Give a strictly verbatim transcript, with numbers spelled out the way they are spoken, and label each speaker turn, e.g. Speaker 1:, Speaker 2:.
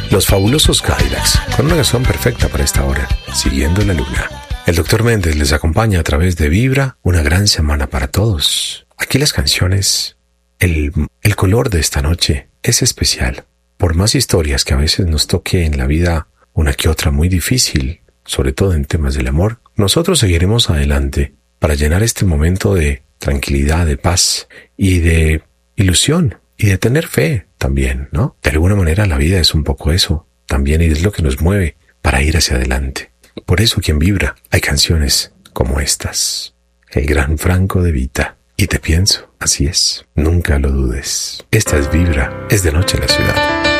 Speaker 1: Los Fabulosos Cadillacs, con una canción perfecta para esta hora, Siguiendo la Luna. El doctor Méndez les acompaña a través de Vibra, una gran semana para todos. Aquí las canciones, el, el color de esta noche es especial. Por más historias que a veces nos toque en la vida, una que otra muy difícil, sobre todo en temas del amor, nosotros seguiremos adelante para llenar este momento de tranquilidad, de paz y de ilusión y de tener fe también, ¿no? De alguna manera la vida es un poco eso también, y es lo que nos mueve para ir hacia adelante. Por eso aquí en Vibra hay canciones como estas. El gran Franco De Vita. Y te pienso, así es, nunca lo dudes. Esta es Vibra, es de noche en la ciudad.